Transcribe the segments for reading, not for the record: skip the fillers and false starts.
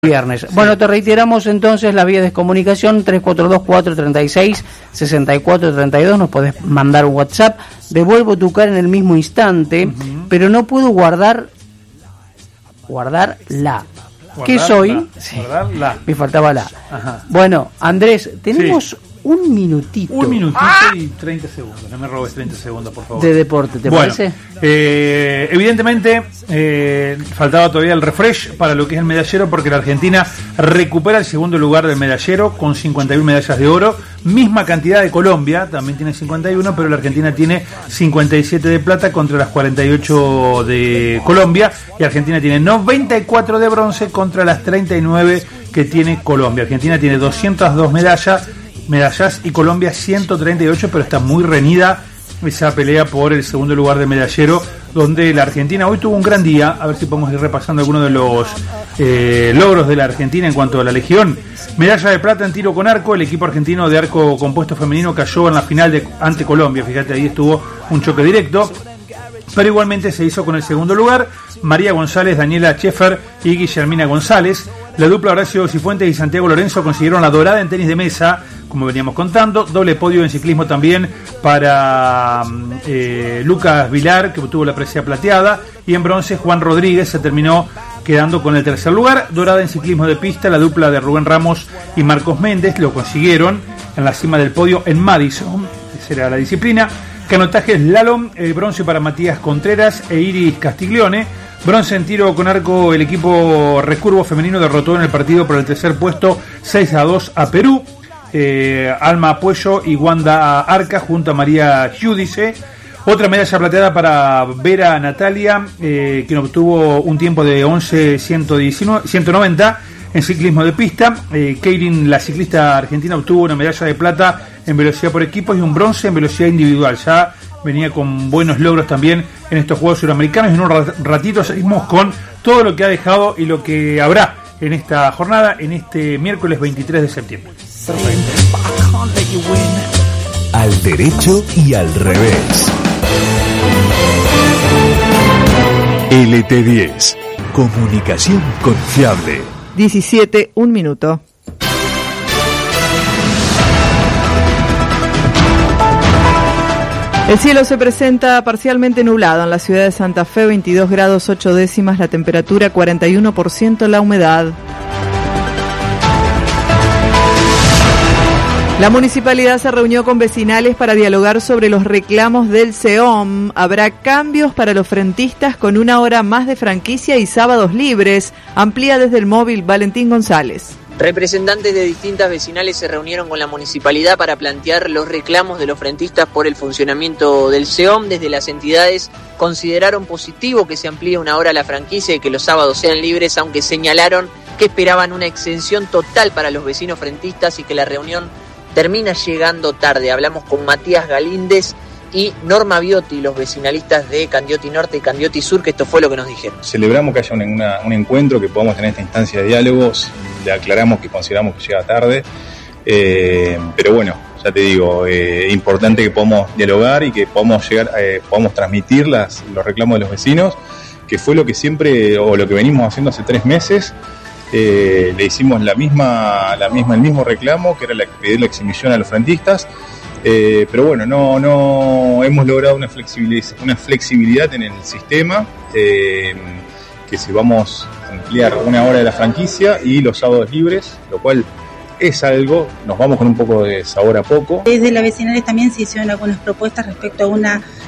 Viernes. Bueno, te reiteramos entonces la vía de comunicación 342-436-6432. Nos podés mandar un WhatsApp. Devuelvo tu cara en el mismo instante, pero no puedo guardar la. ¿Qué soy? Sí. Guardarla. Me faltaba la. Ajá. Bueno, Andrés, tenemos un minutito. Un minutito y 30 segundos. No me robes 30 segundos, por favor. De deporte, ¿te parece? Evidentemente, faltaba todavía el refresh para lo que es el medallero, porque la Argentina recupera el segundo lugar del medallero con 51 medallas de oro. Misma cantidad de Colombia, también tiene 51, pero la Argentina tiene 57 de plata contra las 48 de Colombia. Y Argentina tiene 94 de bronce contra las 39 que tiene Colombia. Argentina tiene 202 medallas y Colombia 138, pero está muy reñida esa pelea por el segundo lugar de medallero, donde la Argentina hoy tuvo un gran día. A ver si podemos ir repasando algunos de los logros de la Argentina en cuanto a la legión. Medalla de plata en tiro con arco. El equipo argentino de arco compuesto femenino cayó en la final ante Colombia. Fíjate, ahí estuvo un choque directo, pero igualmente se hizo con el segundo lugar. María González, Daniela Scheffer y Guillermina González. La dupla Horacio Cifuentes y Santiago Lorenzo consiguieron la dorada en tenis de mesa, como veníamos contando. Doble podio en ciclismo también para Lucas Vilar, que obtuvo la presea plateada. Y en bronce, Juan Rodríguez se terminó quedando con el tercer lugar. Dorada en ciclismo de pista, la dupla de Rubén Ramos y Marcos Méndez lo consiguieron en la cima del podio en Madison. Esa era la disciplina. Canotaje slalom, bronce para Matías Contreras e Iris Castiglione. Bronce en tiro con arco, el equipo recurvo femenino derrotó en el partido por el tercer puesto 6-2 a Perú. Alma Puello y Wanda Arca junto a María Giudice. Otra medalla plateada para Vera Natalia, quien obtuvo un tiempo de 11.190 en ciclismo de pista. Keirin, la ciclista argentina, obtuvo una medalla de plata en velocidad por equipos y un bronce en velocidad individual. Ya venía con buenos logros también en estos Juegos Suramericanos. Y en un ratito seguimos con todo lo que ha dejado y lo que habrá en esta jornada, en este miércoles 23 de septiembre. Al derecho y al revés. LT10. Comunicación confiable. 17, 1 minuto. El cielo se presenta parcialmente nublado en la ciudad de Santa Fe, 22 grados 8 décimas, la temperatura 41%, la humedad. La municipalidad se reunió con vecinales para dialogar sobre los reclamos del SEOM. Habrá cambios para los frentistas con 1 hora más de franquicia y sábados libres. Amplía desde el móvil Valentín González. Representantes de distintas vecinales se reunieron con la municipalidad para plantear los reclamos de los frentistas por el funcionamiento del SEOM. Desde las entidades consideraron positivo que se amplíe 1 hora la franquicia y que los sábados sean libres, aunque señalaron que esperaban una exención total para los vecinos frentistas y que la reunión termina llegando tarde. Hablamos con Matías Galíndez y Norma Biotti, los vecinalistas de Candioti Norte y Candioti Sur, que esto fue lo que nos dijeron. Celebramos que haya un encuentro, que podamos tener esta instancia de diálogos. Le aclaramos que consideramos que llega tarde, pero bueno, ya te digo, importante que podamos dialogar y que podamos podamos transmitir los reclamos de los vecinos, que fue lo que siempre, o lo que venimos haciendo hace 3 meses. Le hicimos el mismo reclamo, que era pedir la exhibición a los frentistas, pero bueno, no hemos logrado una flexibilidad en el sistema, que si vamos a ampliar 1 hora de la franquicia y los sábados libres, lo cual es algo, nos vamos con un poco de sabor a poco. Desde las vecinales también se hicieron algunas propuestas respecto a un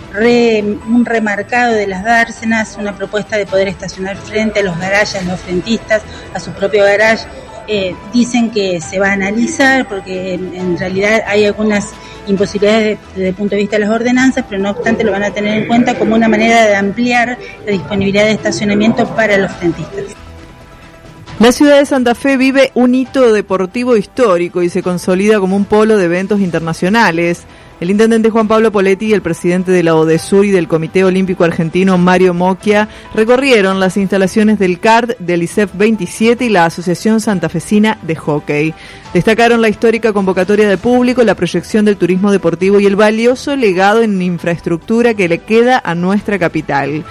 remarcado de las dársenas, una propuesta de poder estacionar frente a los garajes, los frentistas, a su propio garage. Dicen que se va a analizar porque en realidad hay algunas imposibilidades desde el punto de vista de las ordenanzas, pero no obstante lo van a tener en cuenta como una manera de ampliar la disponibilidad de estacionamiento para los frentistas. La ciudad de Santa Fe vive un hito deportivo histórico y se consolida como un polo de eventos internacionales. El intendente Juan Pablo Poletti y el presidente de la ODESUR y del Comité Olímpico Argentino, Mario Mocchia, recorrieron las instalaciones del CART, del ISEF 27 y la Asociación Santafesina de Hockey. Destacaron la histórica convocatoria de público, la proyección del turismo deportivo y el valioso legado en infraestructura que le queda a nuestra capital.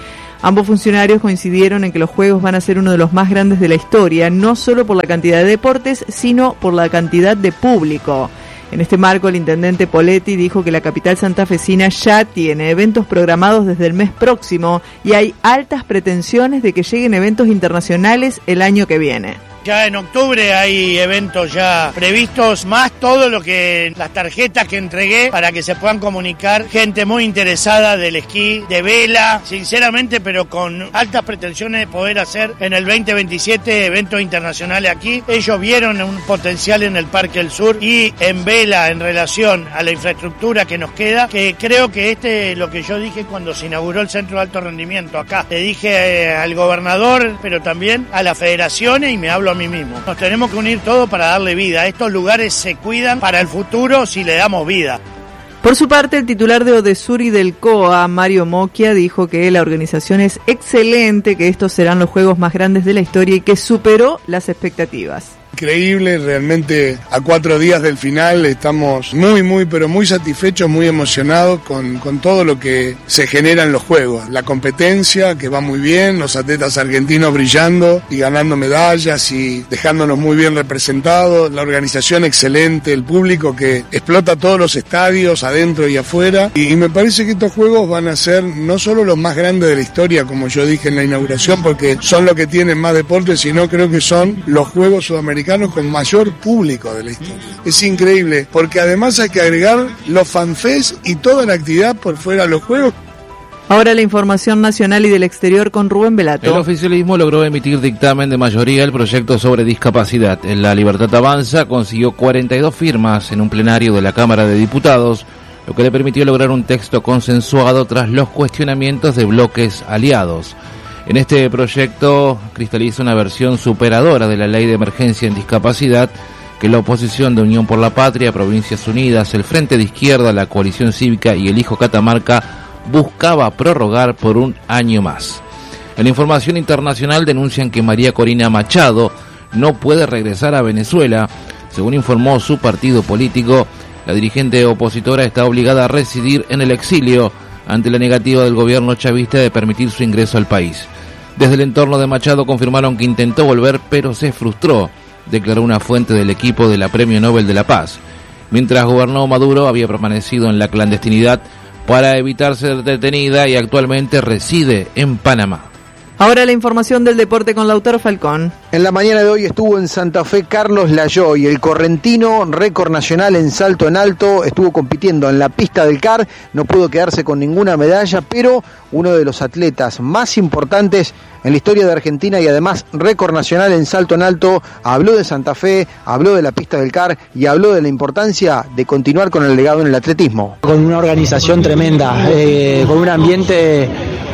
Ambos funcionarios coincidieron en que los Juegos van a ser uno de los más grandes de la historia, no solo por la cantidad de deportes, sino por la cantidad de público. En este marco, el intendente Poletti dijo que la capital santafesina ya tiene eventos programados desde el mes próximo y hay altas pretensiones de que lleguen eventos internacionales el año que viene. Ya en octubre hay eventos ya previstos, más todo lo que las tarjetas que entregué para que se puedan comunicar gente muy interesada del esquí, de vela, sinceramente, pero con altas pretensiones de poder hacer en el 2027 eventos internacionales aquí. Ellos vieron un potencial en el Parque del Sur y en vela en relación a la infraestructura que nos queda, que creo que lo que yo dije cuando se inauguró el Centro de Alto Rendimiento acá, le dije al gobernador, pero también a las federaciones y me hablo a mí mismo. Nos tenemos que unir todos para darle vida. Estos lugares se cuidan para el futuro si le damos vida. Por su parte, el titular de Odesur y del COA, Mario Mocchia, dijo que la organización es excelente, que estos serán los juegos más grandes de la historia y que superó las expectativas. Increíble, realmente a 4 días del final estamos pero muy satisfechos, muy emocionados con todo lo que se genera en los juegos. La competencia que va muy bien, los atletas argentinos brillando y ganando medallas y dejándonos muy bien representados, la organización excelente, el público que explota todos los estadios adentro y afuera, y me parece que estos juegos van a ser no solo los más grandes de la historia, como yo dije en la inauguración, porque son los que tienen más deportes, sino creo que son los Juegos Sudamericanos con mayor público de la historia. Es increíble, porque además hay que agregar los fanfests y toda la actividad por fuera de los Juegos. Ahora la información nacional y del exterior con Rubén Velato. El oficialismo logró emitir dictamen de mayoría el proyecto sobre discapacidad. La Libertad Avanza consiguió 42 firmas en un plenario de la Cámara de Diputados, lo que le permitió lograr un texto consensuado tras los cuestionamientos de bloques aliados. En este proyecto cristaliza una versión superadora de la Ley de Emergencia en Discapacidad que la oposición de Unión por la Patria, Provincias Unidas, el Frente de Izquierda, la Coalición Cívica y el Hijo Catamarca buscaba prorrogar por un año más. En la información internacional denuncian que María Corina Machado no puede regresar a Venezuela. Según informó su partido político, la dirigente opositora está obligada a residir en el exilio ante la negativa del gobierno chavista de permitir su ingreso al país. Desde el entorno de Machado confirmaron que intentó volver, pero se frustró, declaró una fuente del equipo de la Premio Nobel de la Paz. Mientras gobernó Maduro, había permanecido en la clandestinidad para evitar ser detenida y actualmente reside en Panamá. Ahora la información del deporte con Lautaro Falcón. En la mañana de hoy estuvo en Santa Fe Carlos Layoy, el correntino, récord nacional en salto en alto, estuvo compitiendo en la pista del CAR, no pudo quedarse con ninguna medalla, pero uno de los atletas más importantes en la historia de Argentina y además récord nacional en salto en alto, habló de Santa Fe, habló de la pista del CAR y habló de la importancia de continuar con el legado en el atletismo. Con una organización tremenda, con un ambiente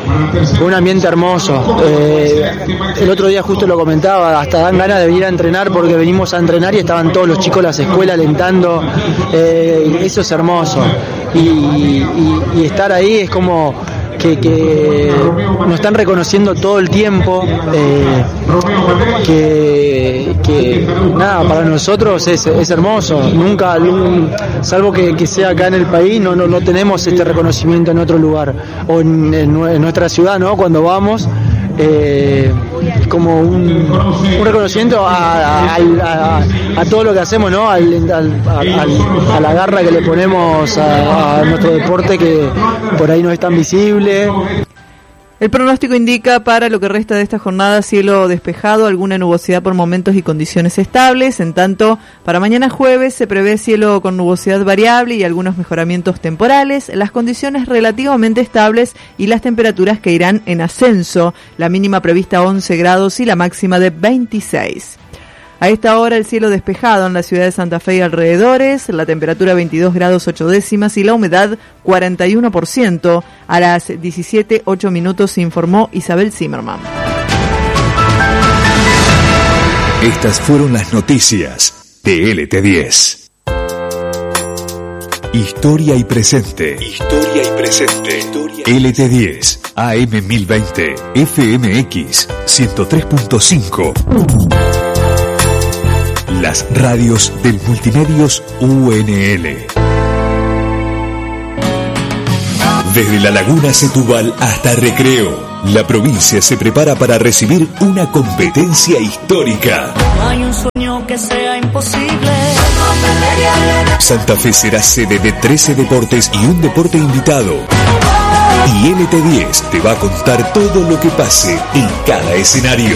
hermoso. El otro día justo lo comentaba, hasta dan ganas de venir a entrenar porque venimos a entrenar y estaban todos los chicos de las escuelas alentando, eso es hermoso. Y estar ahí es como que nos están reconociendo todo el tiempo, que nada, para nosotros es hermoso. Nunca, salvo que sea acá en el país, no tenemos este reconocimiento en otro lugar o en nuestra ciudad, ¿no? Cuando vamos, como un reconocimiento a todo lo que hacemos, ¿no? A la garra que le ponemos a nuestro deporte, que por ahí no es tan visible. El pronóstico indica para lo que resta de esta jornada cielo despejado, alguna nubosidad por momentos y condiciones estables. En tanto, para mañana jueves se prevé cielo con nubosidad variable y algunos mejoramientos temporales, las condiciones relativamente estables y las temperaturas que irán en ascenso, la mínima prevista 11 grados y la máxima de 26. A esta hora el cielo despejado en la ciudad de Santa Fe y alrededores, la temperatura 22 grados 8 décimas y la humedad 41%. A las 17:08 se informó Isabel Zimmerman. Estas fueron las noticias de LT10. Historia y presente. Historia y presente. LT10, AM 1020, FMX 103.5. Las radios del Multimedios UNL. Desde La Laguna Setúbal hasta Recreo, la provincia se prepara para recibir una competencia histórica. No hay un sueño que sea imposible. Santa Fe será sede de 13 deportes y un deporte invitado. Y NT10 te va a contar todo lo que pase en cada escenario.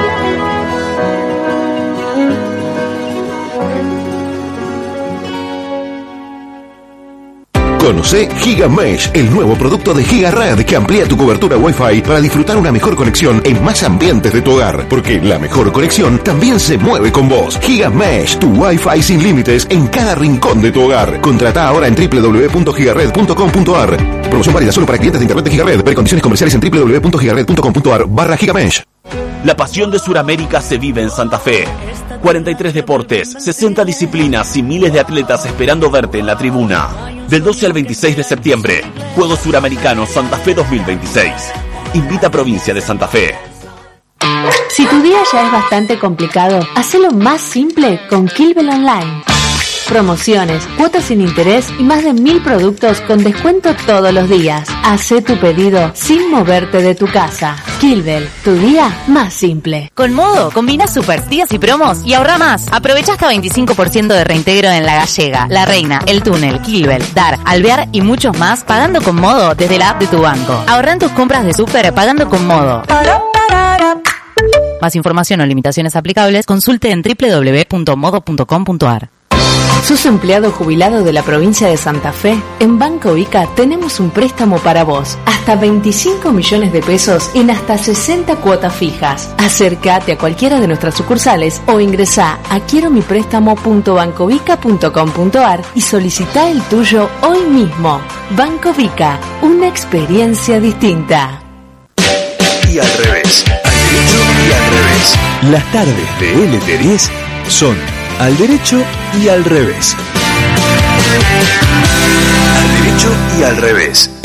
Conoce GigaMesh, el nuevo producto de GigaRed que amplía tu cobertura Wi-Fi para disfrutar una mejor conexión en más ambientes de tu hogar, porque la mejor conexión también se mueve con vos. GigaMesh, tu Wi-Fi sin límites en cada rincón de tu hogar. Contrata ahora en www.gigared.com.ar. Promoción válida solo para clientes de internet de GigaRed. Ver condiciones comerciales en www.gigared.com.ar/GigaMesh. La pasión de Sudamérica se vive en Santa Fe. 43 deportes, 60 disciplinas y miles de atletas esperando verte en la tribuna. Del 12 al 26 de septiembre, Juegos Suramericanos Santa Fe 2026. Invita a Provincia de Santa Fe. Si tu día ya es bastante complicado, hacelo más simple con Kilbel Online. Promociones, cuotas sin interés y más de 1000 productos con descuento todos los días. Hacé tu pedido sin moverte de tu casa. Kilbel, tu día más simple. Con Modo, combina super días y promos y ahorra más. Aprovecha hasta 25% de reintegro en La Gallega, La Reina, El Túnel, Kilbel, Dar, Alvear y muchos más pagando con Modo desde la app de tu banco. Ahorra en tus compras de súper pagando con Modo. Más información o limitaciones aplicables, consulte en www.modo.com.ar. ¿Sos empleado jubilado de la provincia de Santa Fe? En Banco Vica tenemos un préstamo para vos. Hasta 25 millones de pesos en hasta 60 cuotas fijas. Acércate a cualquiera de nuestras sucursales o ingresá a quieromiprestamo.bancovica.com.ar y solicitá el tuyo hoy mismo. Banco Vica, una experiencia distinta. Y al revés, al derecho y al revés. Las tardes de NT10 son al derecho y al revés. Al derecho y al revés.